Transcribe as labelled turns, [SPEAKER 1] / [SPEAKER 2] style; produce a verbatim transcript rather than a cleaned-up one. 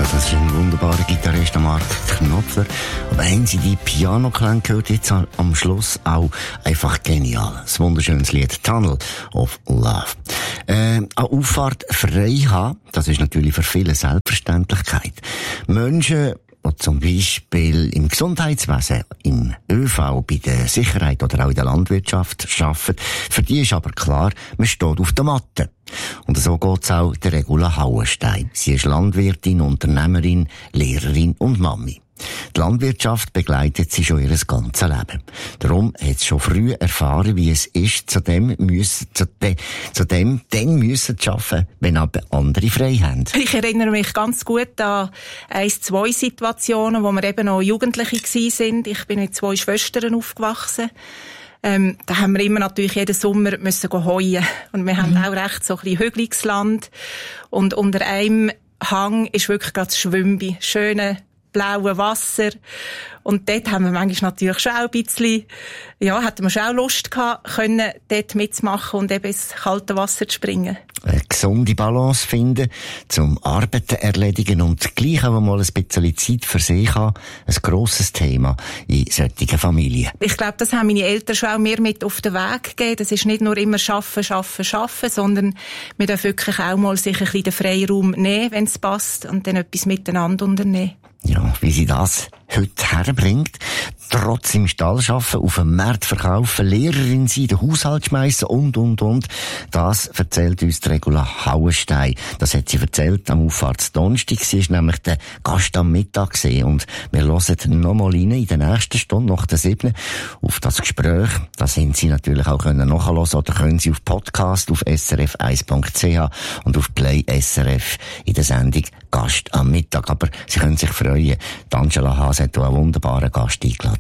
[SPEAKER 1] Das ist ein wunderbarer Gitarrist, Mark Knopfler. Aber haben Sie die Piano-Klänge gehört? Jetzt am Schluss auch einfach genial. Das wunderschönes Lied Tunnel of Love. Äh, eine Auffahrt frei haben, das ist natürlich für viele Selbstverständlichkeit. Menschen, die zum Beispiel im Gesundheitswesen, im ÖV, bei der Sicherheit oder auch in der Landwirtschaft arbeiten, für die ist aber klar, man steht auf der Matte. Und so geht's auch der Regula Hauenstein. Sie ist Landwirtin, Unternehmerin, Lehrerin und Mami. Die Landwirtschaft begleitet sie schon ihr ganzes Leben. Darum hat sie schon früh erfahren, wie es ist, zu dem müssen, zu, de, zu dem, dann müssen zu arbeiten, wenn aber andere frei haben.
[SPEAKER 2] Ich erinnere mich ganz gut an eins, zwei Situationen, wo wir eben noch Jugendliche gsi sind. Ich bin mit zwei Schwestern aufgewachsen. Ähm, da haben wir immer natürlich jeden Sommer müssen heuen. Und wir mhm. haben auch recht so ein bisschen hügeliges Land. Und unter einem Hang ist wirklich gerade das Schwimmen. Schöne blaue Wasser. Und dort haben wir manchmal natürlich schon auch ein bisschen, ja, hatten wir schon auch Lust gehabt, können dort mitzumachen und eben ins kalte Wasser zu springen.
[SPEAKER 1] Eine gesunde Balance finden, zum Arbeiten erledigen und gleich auch mal ein bisschen Zeit für sich haben. Ein grosses Thema in solchen Familien.
[SPEAKER 2] Ich glaube, das haben meine Eltern schon auch mir mit auf den Weg gegeben. Das ist nicht nur immer schaffen, schaffen, schaffen, sondern wir dürfen wirklich auch mal sich ein bisschen den Freiraum nehmen, wenn es passt, und dann etwas miteinander unternehmen.
[SPEAKER 1] Ja, wie sie das heute herbringt, trotz im Stall arbeiten, auf dem Markt verkaufen, Lehrerin sein, den Haushalt schmeissen und, und, und. Das erzählt uns die Regula Hauenstein. Das hat sie erzählt am Auffahrtsdonnerstag. Sie ist nämlich der Gast am Mittag gewesen. Und wir hören noch mal rein in der nächsten Stunde, nach der siebten, auf das Gespräch. Das haben Sie natürlich auch können nachhören oder können Sie auf Podcast, auf s r f eins punkt c h und auf Play S R F in der Sendung Gast am Mittag. Aber Sie können sich freuen. Die Angela Haas hat hier einen wunderbaren Gast eingeladen.